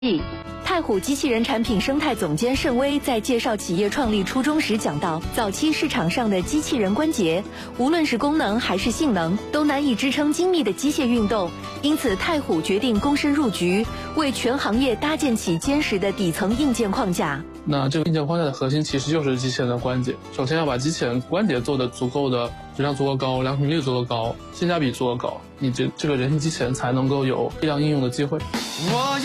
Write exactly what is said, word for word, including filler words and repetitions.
太虎机器人产品生态总监盛威在介绍企业创立初衷时讲到，早期市场上的机器人关节，无论是功能还是性能，都难以支撑精密的机械运动，因此太虎决定躬身入局，为全行业搭建起坚实的底层硬件框架。 那这个硬件框架的核心其实就是机器人的关节。首先要把机器人关节做得足够的质量足够高，良品率足够高，性价比足够高，你这这个人形机器人才能够有力量应用的机会。我